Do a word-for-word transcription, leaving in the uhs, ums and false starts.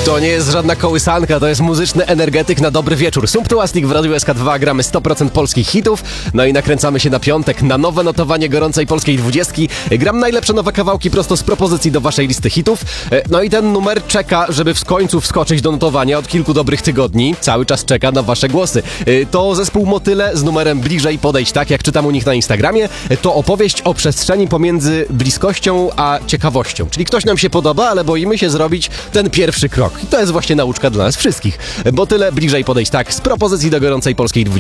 To nie jest żadna kołysanka, to jest muzyczny energetyk na dobry wieczór. Sumptułastik w Radiu S K dwa, gramy sto procent polskich hitów, no i nakręcamy się na piątek na nowe notowanie gorącej polskiej dwudziestki. Gram najlepsze nowe kawałki prosto z propozycji do waszej listy hitów. No i ten numer czeka, żeby w końcu wskoczyć do notowania od kilku dobrych tygodni. Cały czas czeka na wasze głosy. To zespół Motyle z numerem Bliżej Podejdź Tak, jak czytam u nich na Instagramie. To opowieść o przestrzeni pomiędzy bliskością a ciekawością. Czyli ktoś nam się podoba, ale boimy się zrobić ten pierwszy krok. I to jest właśnie nauczka dla nas wszystkich. Bo tyle, Bliżej Podejdź Tak z propozycji do gorącej polskiej dwudziestki.